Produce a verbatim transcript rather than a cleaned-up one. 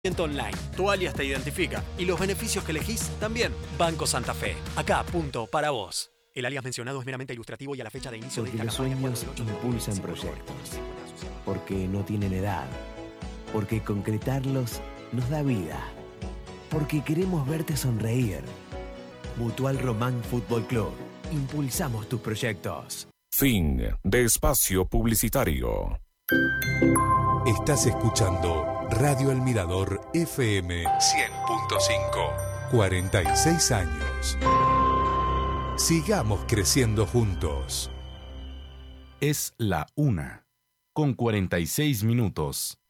Online. Tu alias te identifica y los beneficios que elegís también. Banco Santa Fe. Acá, punto, para vos. El alias mencionado es meramente ilustrativo y a la fecha de inicio Porque de esta los campaña sueños impulsan proyectos. Porque no tienen edad. Porque concretarlos nos da vida. Porque queremos verte sonreír. Mutual Román Fútbol Club. Impulsamos tus proyectos. Fin de espacio publicitario. Estás escuchando Radio El Mirador F M cien punto cinco. cuarenta y seis años. Sigamos creciendo juntos. Es la una, con cuarenta y seis minutos.